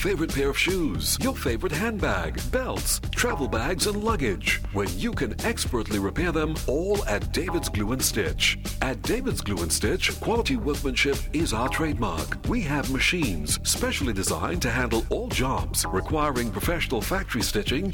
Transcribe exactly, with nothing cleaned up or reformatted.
favorite pair of shoes, your favorite handbag, belts, travel bags, and luggage, when you can expertly repair them all at David's Glue and Stitch. At David's Glue and Stitch, quality workmanship is our trademark. We have machines specially designed to handle all jobs requiring professional factory stitching